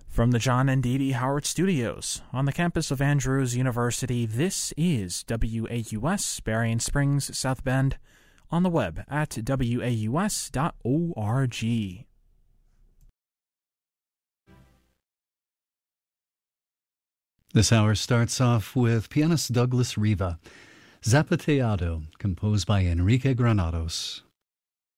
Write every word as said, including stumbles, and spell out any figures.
From the John and Dee Dee Howard Studios on the campus of Andrews University, this is W A U S, Berrien Springs, South Bend, on the web at W A U S dot org. This hour starts off with pianist Douglas Riva, Zapateado, composed by Enrique Granados.